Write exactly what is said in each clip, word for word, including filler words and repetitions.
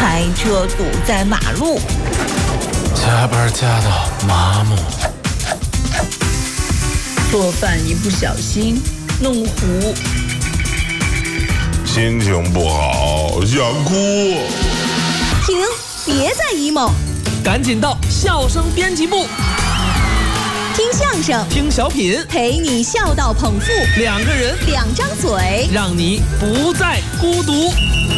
开车堵在马路， 加班加到麻木， 做饭一不小心弄糊， 心情不好想哭。 停，别再 emo， 赶紧到笑声编辑部， 听相声， 听小品， 陪你笑到捧腹， 两个人， 两张嘴， 让你不再孤独。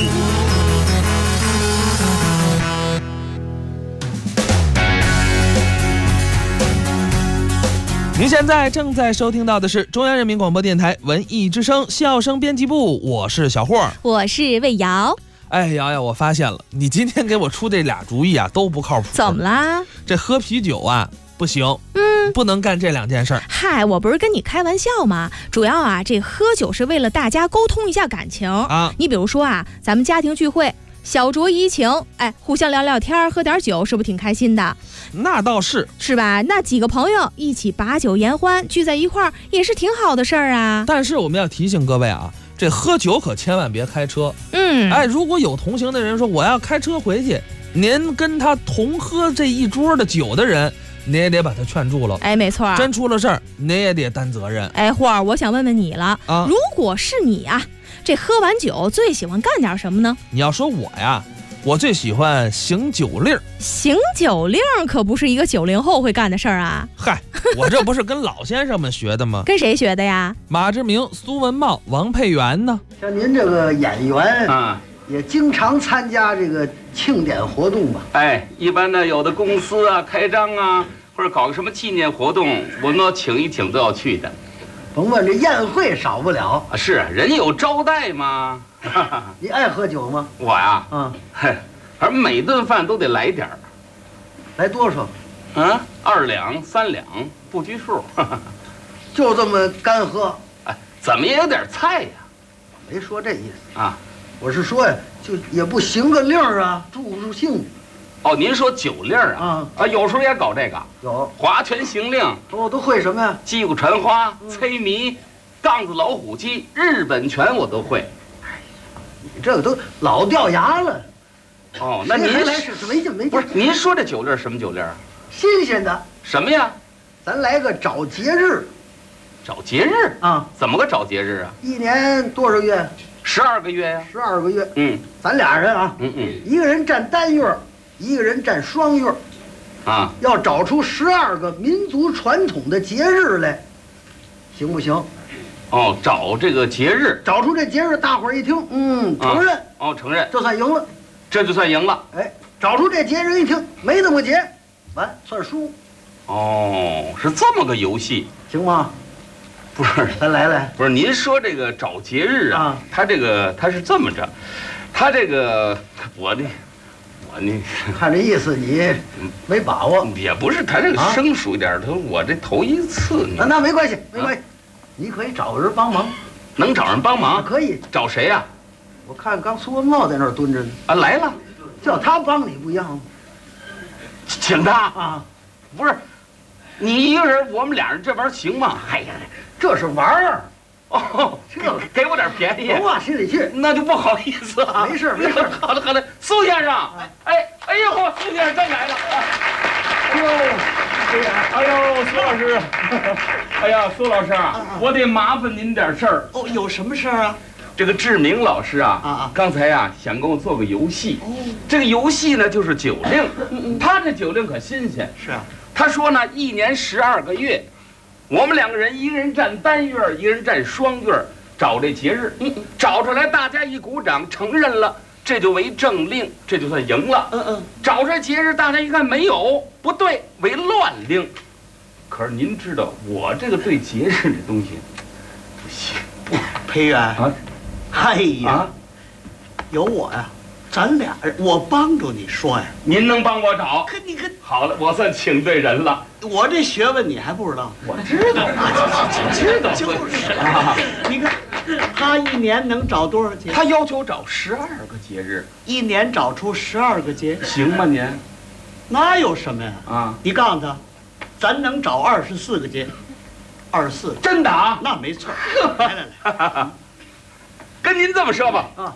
您现在正在收听到的是中央人民广播电台文艺之声笑声编辑部，我是小霍， 我是魏瑶。 哎，瑶瑶，我发现了，你今天给我出这俩主意啊，都不靠谱。 怎么啦？ 这喝啤酒啊，不行，嗯，不能干这两件事儿。 嗨，我不是跟你开玩笑吗？主要啊，这喝酒是为了大家沟通一下感情啊。你比如说啊，咱们家庭聚会，小酌怡情，哎，互相聊聊天，喝点酒，是不是挺开心的？ 那倒是， 是吧？那几个朋友一起把酒言欢，聚在一块儿，也是挺好的事儿啊。 但是我们要提醒各位啊，这喝酒可千万别开车。嗯，哎，如果有同行的人说我要开车回去，您跟他同喝这一桌的酒的人，您也得把他劝住了。 哎，没错， 真出了事儿，您也得担责任。 哎，霍儿，我想问问你了啊，如果是你啊，这喝完酒最喜欢干点什么呢？ 你要说我呀，我最喜欢行酒令儿。 行酒令可不是一个九零后会干的事儿啊！ 嗨，我这不是跟老先生们学的吗？ 跟谁学的呀？ 马志明、苏文茂、王佩元呢？ 像您这个演员啊，也经常参加这个庆典活动吧？ 哎，一般呢，有的公司啊开张啊，或者搞个什么纪念活动，我们要请一请都要去的。 甭问，这宴会少不了啊。是人有招待嘛。 你爱喝酒吗？ 我呀， 嗯， 嘿，反正每顿饭都得来点儿。 来多少？ 啊，二两三两不拘数。 就这么干喝？ 哎，怎么也有点菜呀？ 没说这意思啊， 我是说呀，就也不行个令儿啊，助助兴。 哦，您说酒令啊？啊啊，有时候也搞这个。 有划拳行令。 哦，都会什么呀？ 击鼓传花、催迷、杠子老虎机、日本拳我都会。 你这个都老掉牙了。 哦，那您来是没劲没劲。 不是，您说这酒令什么酒令？ 新鲜的。 什么呀？ 咱来个找节日。 找节日啊？ 怎么个找节日啊？ 一年多少月？ 十二个月呀。 十二个月。 嗯， 咱俩人啊， 嗯嗯， 一个人占单月，一个人占双月。 啊， 要找出十二个民族传统的节日来，行不行？ 哦，找这个节日， 找出这节日，大伙儿一听，嗯，承认。 啊、哦，承认， 这算赢了， 这就算赢了。 哎，找出这节日一听，没这么节，完算输。 哦，是这么个游戏， 行吗？ 不是， 咱来来， 不是您说这个找节日啊，啊他这个他是这么着，他这个我这。我你看这意思，你没把握。 也不是，他这个生疏一点，他说我这头一次呢。 那没关系，没关系，你可以找个人帮忙。 能找人帮忙？ 可以。 找谁呀？ 我看刚苏文茂在那儿蹲着呢。 啊，来了， 叫他帮你不一样吗？ 请他啊，不是，你一个人，我们俩人这玩意儿行吗？ 哎呀，这是玩儿。 哦，这给我点便宜， 往心里去， 那就不好意思啊。 没事没事， 好的好的，苏先生，哎哎呦嚯，苏先生真来了， 哎呦， 哎呦，苏老师，哎呀，苏老师啊，我得麻烦您点事儿。 哦，有什么事儿啊？ 这个志明老师啊， 啊刚才呀想跟我做个游戏，哦，这个游戏呢就是酒令，嗯嗯，他这酒令可新鲜， 是啊， 他说呢一年十二个月。我们两个人，一个人占单月，一个人占双月，找这节日，嗯，找出来，大家一鼓掌，承认了，这就为正令，这就算赢了。嗯嗯，找出来节日，大家一看没有，不对，为乱令。可是您知道，我这个对节日这东西不行。 不，裴元啊，哎呀，啊、有我呀、啊。咱俩人，我帮助你说呀， 您能帮我找？ 可你可好了，我算请对人了。 我这学问你还不知道？ 我知道，我知道， 就是啊。你看，他一年能找多少节？ 他要求找十二个节日， 一年找出十二个节， 行吗您？ 那有什么呀？ 啊， 你告诉他，咱能找二十四个节，二十四， 真的啊？ 那没错。来来来， 跟您这么说吧，啊。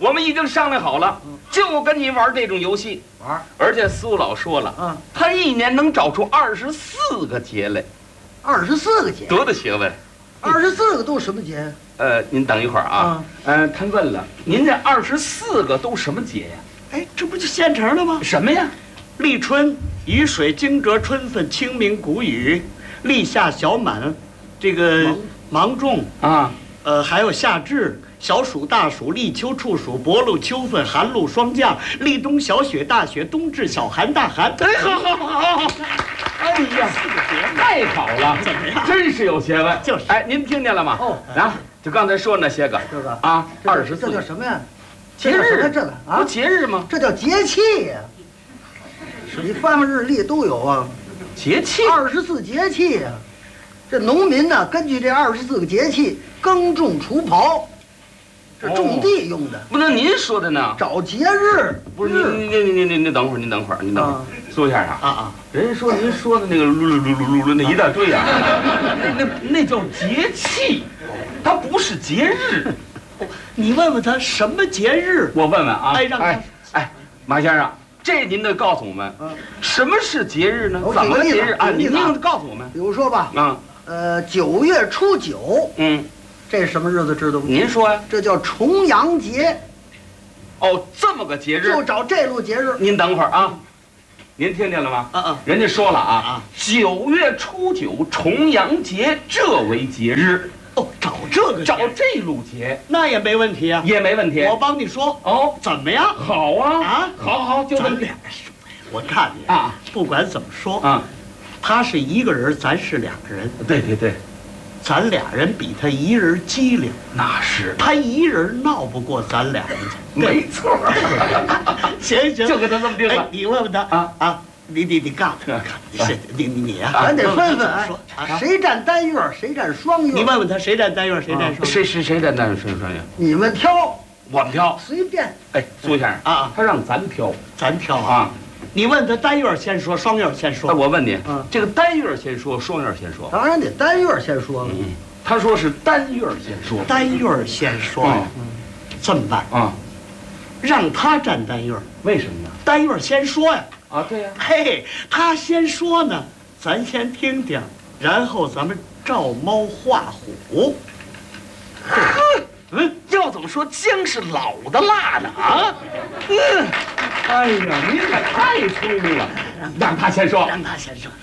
我们已经商量好了，就跟你玩这种游戏玩。 而且苏老说了，嗯，他一年能找出二十四个节来。 二十四个节？ 多大学问！ 二十四个都什么节？ 呃，您等一会儿啊。嗯、呃，他问了，您这二十四个都什么节呀？ 哎，这不就现成的吗？ 什么呀？ 立春、雨水惊蛰、春分、清明、谷雨、立夏、小满，这个芒种啊，呃，还有夏至、小暑、大暑、立秋、处暑、薄露、秋分、寒露、霜降、立冬、小雪、大雪、冬至、小寒、大寒。 哎，好好好好好！哎呀，太好了， 怎么样？ 真是有学问。 就是。 哎，您听见了吗？哦，啊，就刚才说那些个， 这个啊，二十四， 这叫什么呀？ 节日， 这个啊， 不节日吗？ 这叫节气呀。你翻翻日历都有啊。 节气， 二十四节气呀。这农民呢，根据这二十四个节气耕种除刨，这种地用的。 不是您说的呢？ 找节日。 不是您您您您您您等会儿，您等会儿，您等会儿，苏先生啊啊！人家说您说的那个噜噜噜噜噜噜那一大堆啊，那那那叫节气，它不是节日。 你问问他什么节日？ 我问问啊！ 哎，让他哎，马先生，这您得告诉我们，什么是节日呢？怎么节日啊？您您告诉我们。 比如说吧， 啊， 呃，九月初九，嗯，这是什么日子知道吗？ 您说呀。 这叫重阳节。 哦，这么个节日， 就找这路节日。 您等会儿啊，您听见了吗？ 啊啊， 人家说了啊，九月初九重阳节，这为节日。 哦，找这个找这路节， 那也没问题啊， 也没问题。 我帮你说哦， 怎么样？ 好啊啊，好好，就这么两个说。我看你啊，不管怎么说啊，他是一个人，咱是两个人。 对对对， 咱俩人比他一人机灵， 那是他一人闹不过咱俩人去。 没错。 行行， 就跟他这么定了。 你问问他啊啊。你你你告诉他，你你你啊，咱得分分啊，谁占单月，谁占双月。你问问他，谁占单月，谁占双月？ 谁谁谁占单月，谁占双月？ 你们挑， 我们挑， 随便。 哎，苏先生啊，他让咱挑， 咱挑啊。你问他单月先说，双月先说。 我问你，这个单月先说，双月先说。 当然得单月先说了。 嗯，他说是单月先说。 单月先说。嗯，这么办啊？让他占单月， 为什么呢？ 单月先说呀。 啊，对呀， 嘿，他先说呢，咱先听听，然后咱们照猫画虎。 呵，嗯，要怎么说姜是老的辣的啊？嗯，哎呀，您可太聪明了，让他先说， 让他先说。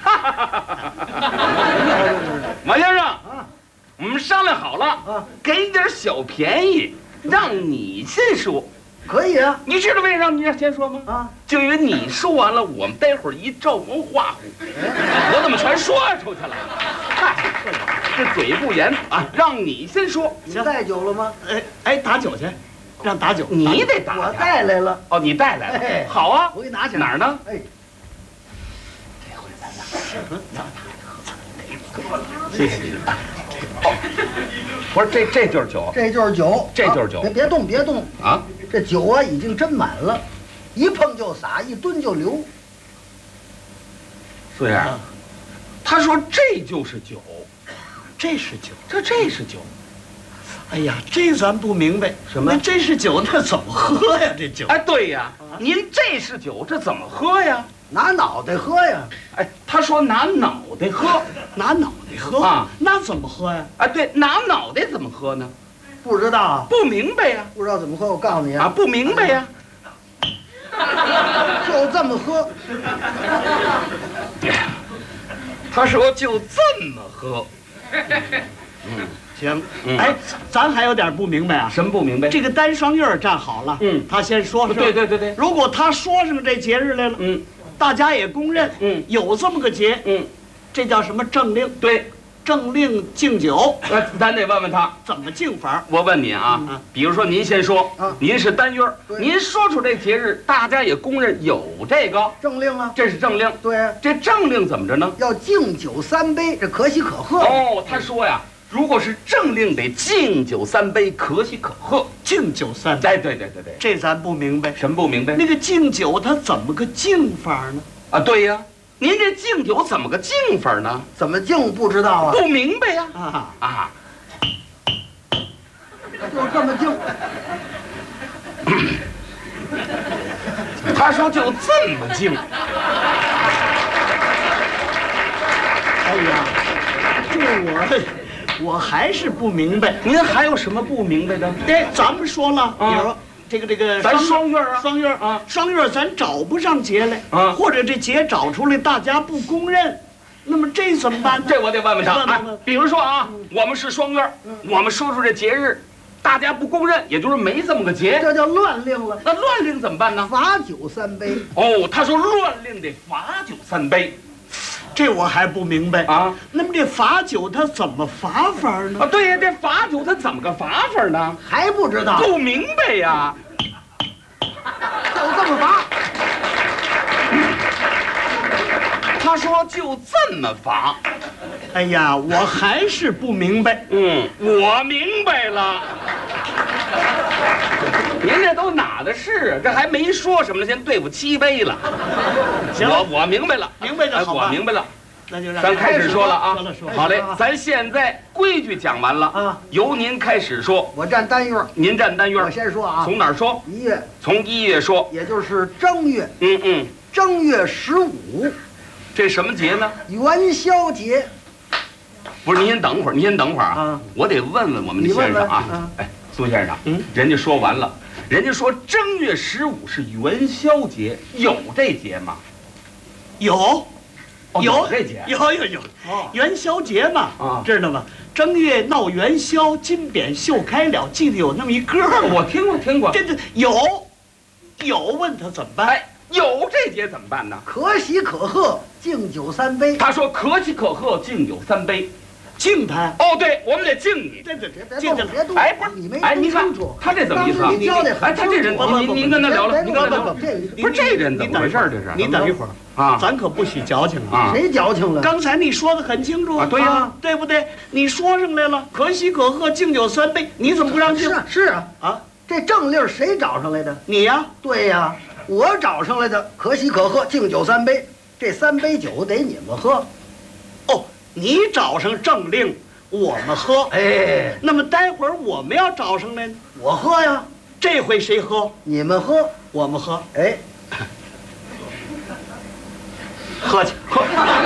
马先生啊，我们商量好了啊，给你点小便宜，让你先说。 可以啊， 你知道为啥让你先说吗？啊，就因为你说完了，我们待会儿一照猫画虎，我怎么全说出去了？嗨，这嘴不严啊，让你先说。 你带酒了吗？哎哎，打酒去，让打酒。 你得打， 我带来了。 哦，你带来了。哎，好啊， 我给你拿去。 哪儿呢？ 哎， 这回咱俩谢谢你啊。哦，不是，这这就是酒， 这就是酒， 这就是酒。 别别动，别动啊！ 这酒啊已经斟满了，一碰就洒，一蹲就流。 苏先生，他说这就是酒， 这是酒， 这这是酒。 哎呀，这咱不明白什么？ 那这是酒，那怎么喝呀？这酒？ 哎，对呀，您这是酒，这怎么喝呀？ 拿脑袋喝呀！ 哎，他说拿脑袋喝， 拿脑袋喝啊？那怎么喝呀？ 哎，对，拿脑袋怎么喝呢？ 不知道啊， 不明白呀， 不知道怎么喝。我告诉你啊，不明白呀， 就这么喝。 他说就这么喝。 嗯，行。哎，咱还有点不明白啊。 什么不明白？ 这个单双月站好了，嗯，他先说说。 对对对对。 如果他说上这节日来了，嗯，大家也公认，嗯，有这么个节，嗯，这叫什么政令？ 对。 政令敬酒， 呃，咱得问问他怎么敬法。 我问你啊，嗯、比如说您先说，啊、您是单月，您说出这节日，大家也公认有这个政令啊， 这是政令。 对， 这政令怎么着呢？ 要敬酒三杯，这可喜可贺。 哦，他说呀，如果是政令，得敬酒三杯，可喜可贺。 敬酒三杯， 哎，对对对对， 这咱不明白。 什么不明白？ 那个敬酒它怎么个敬法呢？ 啊，对呀。您这敬酒怎么个敬法呢？ 怎么敬不知道啊？ 不明白呀！ 啊啊， 就这么敬。 他说就这么静。 哎呀，这我我还是不明白。 您还有什么不明白的？ 哎，咱们说了，比如这个这个咱双月啊， 双月啊，双月咱找不上节来啊，或者这节找出来大家不公认，那么这怎么办呢？ 这我得问问他。哎，比如说啊，我们是双月，我们说出这节日，大家不公认，也就是没这么个节， 这叫乱令了。 那乱令怎么办呢？ 罚酒三杯。 哦，他说乱令得罚酒三杯。 这我还不明白啊。 那么这罚酒他怎么罚法呢？ 啊，对呀，这罚酒他怎么个罚法呢？ 还不知道？ 不明白呀。 就这么罚。 他说就这么罚。 哎呀，我还是不明白。 嗯，我明白了。您这都哪的事啊？这还没说什么呢，先对付七杯了。 行， 我我明白了， 明白就好吧。 我明白了， 那就让咱开始说了啊。 说了说了。 好嘞，咱现在规矩讲完了啊，由您开始说。 我占单月， 您占单月。 我先说啊。 从哪儿说？ 一月。 从一月说， 也就是正月。 嗯嗯。 正月十五， 这什么节呢？ 元宵节。 不是，您先等会儿，您先等会儿啊。我得问问我们的先生啊。哎，苏先生，嗯，人家说完了。人家说正月十五是元宵节，有这节吗？ 有， 有这节， 有有有。元宵节嘛，知道吗？正月闹元宵，金匾绣开了，记得有那么一歌吗？ 我听过，听过。 这这有，有问他怎么办？ 哎，有这节怎么办呢？ 可喜可贺，敬酒三杯。 他说可喜可贺，敬酒三杯。 敬他哦，对，我们得敬你。 对对对，敬他。别动， 哎，不是， 你没哎，您看他这怎么意思啊？ 你教的很哎，他这人，您您跟他聊聊，您跟他聊聊。不是这人怎么回事？这是？ 你等一会儿啊，咱可不许矫情啊！谁矫情了？ 刚才你说的很清楚啊，对呀， 对不对？你说上来了，可喜可贺，敬酒三杯，你怎么不让敬？ 是是啊啊！这正令谁找上来的？ 你呀？ 对呀，我找上来的。可喜可贺，敬酒三杯，这三杯酒得你们喝。 哦，你找上正令。我们喝， 哎， 那么待会儿我们要找上来呢， 我喝呀。 这回谁喝？ 你们喝， 我们喝。 哎， 喝去，喝。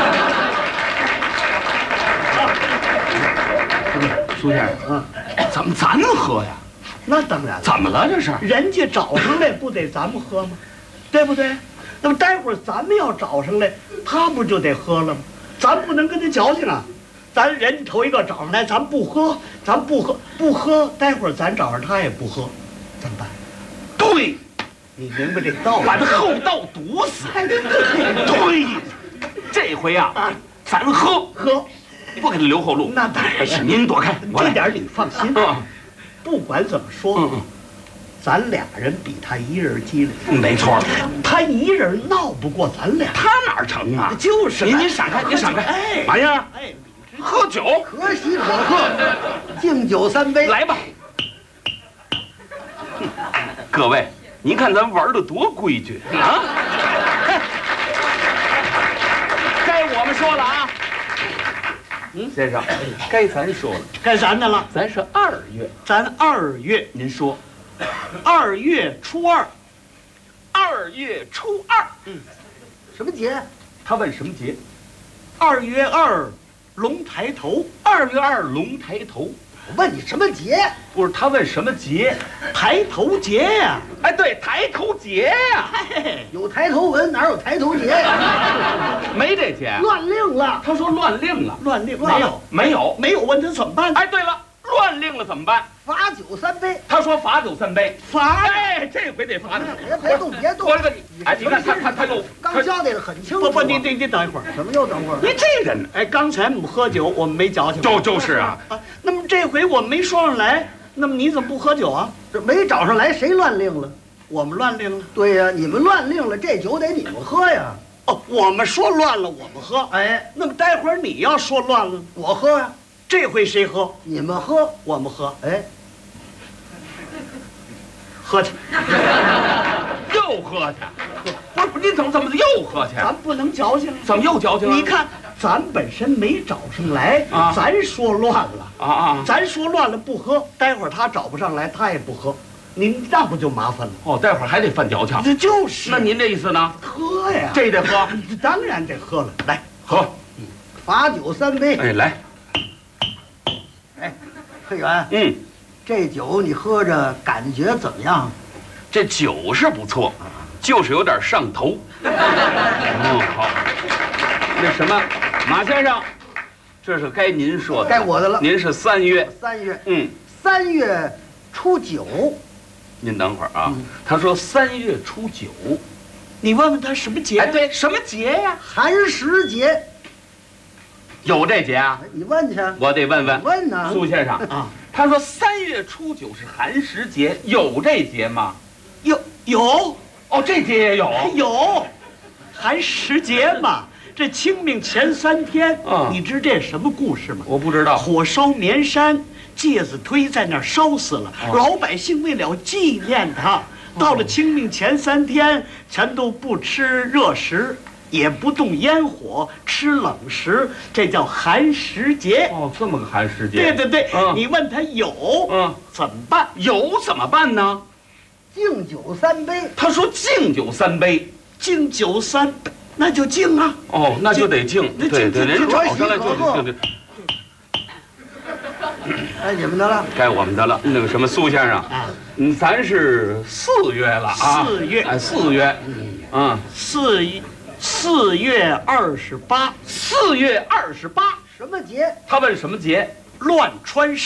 苏先生，嗯，怎么咱们喝呀？ 那当然了。 怎么了这是？ 人家找上来不得咱们喝吗？对不对？那么待会儿咱们要找上来，他不就得喝了吗？咱不能跟他矫情啊。咱人头一个找上来，咱不喝，咱不喝，不喝，待会儿咱找上他也不喝，怎么办？ 对， 你明白这道理？ 把他后道堵死。对，这回啊，咱喝喝， 不给他留后路。 那当然是， 您躲开， 这点你放心。 嗯， 不管怎么说，嗯嗯，咱俩人比他一人机灵。 没错， 他一人闹不过咱俩， 他哪成啊？ 就是， 您您闪开，您闪开。哎，玩意儿，哎。喝酒， 可喜可贺，敬酒三杯， 来吧！各位，您看咱玩的多规矩啊！该我们说了啊，嗯，先生，该咱说了， 该咱的了。 咱是二月， 咱二月， 您说， 二月初二， 二月初二， 嗯，什么节？ 他问什么节？ 二月二。龙抬头， 二月二龙抬头。 我问你什么节？ 不是他问什么节？ 抬头节呀！ 哎，对，抬头节呀！ 有抬头纹，哪有抬头节呀？ 没这节， 乱令了。 他说乱令了， 乱令没有， 没有， 没有。问他怎么办？ 哎，对了，乱令了怎么办？ 罚酒三杯。 他说罚酒三杯， 罚。 哎，这回得罚你。 别别动，别动。 我这个你，哎，你看他他他又刚交代的很清楚。 不不，你你你等一会儿。 什么又等会儿？ 你这人， 哎，刚才我们喝酒，我们没矫情。 就就是啊。 啊，那么这回我们没说上来，那么你怎么不喝酒啊？ 这没找上来，谁乱令了？ 我们乱令了。 对呀，你们乱令了，这酒得你们喝呀。 哦，我们说乱了，我们喝。 哎， 那么待会儿你要说乱了， 我喝呀。 这回谁喝？ 你们喝， 我们喝。 哎。 喝去， 又喝去，不是不是，你怎么怎么又喝去？ 咱不能矫情， 怎么又矫情了？ 你看，咱本身没找上来，咱说乱了啊啊！ 咱说乱了不喝，待会儿他找不上来，他也不喝。 您那不就麻烦了？ 哦，待会儿还得犯脚气。 这就是。 那您这意思呢？ 喝呀， 这得喝， 当然得喝了。来喝， 罚酒三杯。 哎，来。 哎，佩元， 嗯， 这酒你喝着感觉怎么样？ 这酒是不错，就是有点上头。嗯，好。那什么，马先生，这是该您说的， 该我的了。 您是三月， 三月， 嗯， 三月初九。 您等会儿啊，嗯、他说三月初九， 你问问他什么节？ 哎，对，什么节呀？ 寒食节。 有这节啊？ 你问去。 我得问问。 问呢？ 苏先生啊，他说三月初九是寒食节，有这节吗？ 有有。 哦，这节也有。 有，寒食节嘛。这清明前三天， 啊， 你知这什么故事吗？ 我不知道。 火烧绵山，介子推在那儿烧死了，哦、老百姓为了纪念他，哦、到了清明前三天，全都不吃热食，也不动烟火，吃冷食，这叫寒食节。 哦，这么个寒食节。 对对对， 嗯、 你问他有， 嗯， 怎么办？ 有怎么办呢？ 敬酒三杯。 他说敬酒三杯， 敬酒三杯。那就敬啊！ 哦，那就得敬，对对，人找上来就得敬。 哎，你们的了， 该我们的了。那个什么，苏先生啊，嗯，咱是四月了啊， 四月， 哎，四月，嗯， 四四月二十八， 四月二十八， 什么节？ 他问什么节？ 乱穿。